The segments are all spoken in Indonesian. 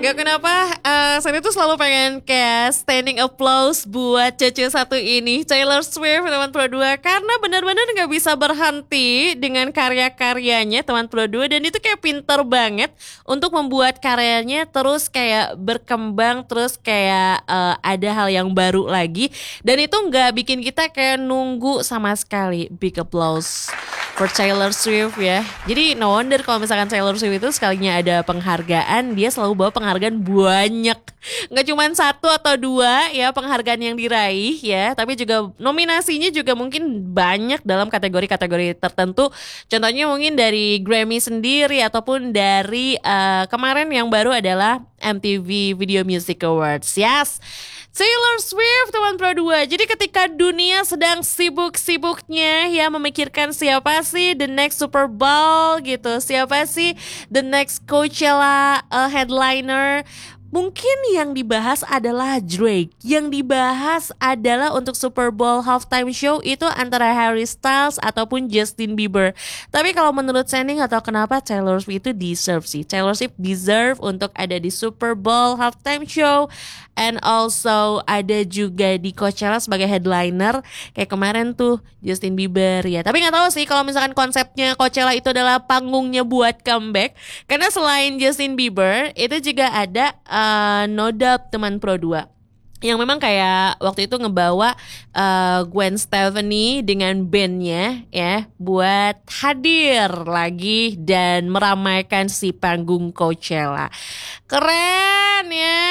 Gak kenapa saya tuh selalu pengen kayak standing applause buat Cece satu ini, Taylor Swift teman Pro 2, karena benar-benar gak bisa berhenti dengan karya-karyanya teman Pro 2. Dan itu kayak pinter banget untuk membuat karyanya terus kayak berkembang, terus kayak ada hal yang baru lagi. Dan itu gak bikin kita kayak nunggu sama sekali. Big applause for Taylor Swift ya. Jadi no wonder kalau misalkan Taylor Swift itu sekalinya ada penghargaan, dia selalu bawa penghargaan banyak. Nggak cuma 1 atau 2 ya penghargaan yang diraih ya, tapi juga nominasinya juga mungkin banyak dalam kategori-kategori tertentu. Contohnya mungkin dari Grammy sendiri ataupun dari kemarin yang baru adalah MTV Video Music Awards. Yes, Taylor Swift teman Pro 2. Jadi ketika dunia sedang sibuk-sibuknya ya memikirkan siapa sih the next Super Bowl gitu, siapa sih the next Coachella headliner, mungkin yang dibahas adalah Drake. Yang dibahas adalah untuk Super Bowl halftime show itu antara Harry Styles ataupun Justin Bieber. Tapi kalau menurut saya nih gak tahu kenapa Taylor Swift itu deserve sih. Taylor Swift deserve untuk ada di Super Bowl halftime show, and also ada juga di Coachella sebagai headliner kayak kemarin tuh Justin Bieber ya. Tapi gak tahu sih kalau misalkan konsepnya Coachella itu adalah panggungnya buat comeback, karena selain Justin Bieber itu juga ada No Doubt teman Pro 2 yang memang kayak waktu itu ngebawa Gwen Stefani dengan bandnya ya buat hadir lagi dan meramaikan si panggung Coachella. Keren ya.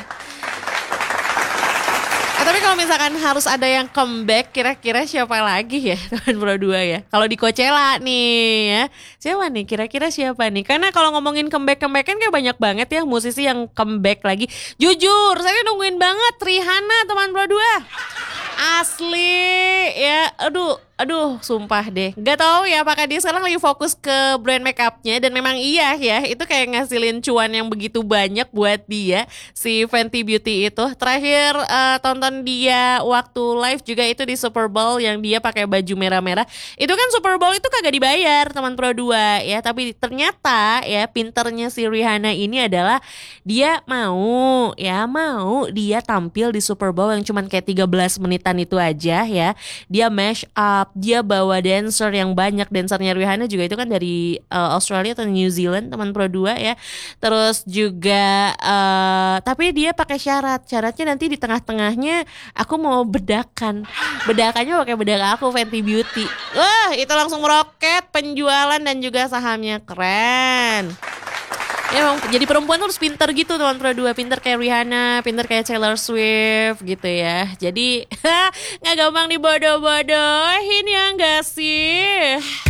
Tapi kalau misalkan harus ada yang comeback, kira-kira siapa lagi ya teman Pro 2 ya? Kalau di Coachella nih ya, siapa nih? Kira-kira siapa nih? Karena kalau ngomongin comeback kan kayak banyak banget ya musisi yang comeback lagi. Jujur, saya nungguin banget Rihanna teman Pro 2. Asli ya, aduh sumpah deh. Gak tahu ya apakah dia sekarang lagi fokus ke brand makeupnya, dan memang iya ya, itu kayak ngasilin cuan yang begitu banyak buat dia, si Fenty Beauty itu. Terakhir tonton dia waktu live juga itu di Super Bowl yang dia pakai baju merah-merah. Itu kan Super Bowl itu kagak dibayar teman Pro 2 ya, tapi ternyata ya pinternya si Rihanna ini adalah dia mau dia tampil di Super Bowl yang cuman kayak 13 menitan itu aja ya. Dia mash up, dia bawa dancer yang banyak. Dancernya Rihanna juga itu kan dari Australia atau New Zealand teman Pro 2 ya. Terus juga tapi dia pakai syaratnya nanti di tengah-tengahnya aku mau bedakannya pakai bedak aku Fenty Beauty. Wah, itu langsung meroket penjualan dan juga sahamnya. Keren. Ya emang jadi perempuan tuh harus pinter gitu teman Pro 2. Pinter kayak Rihanna, pinter kayak Taylor Swift gitu ya. Jadi gak gampang dibodoh-bodohin ya gak sih?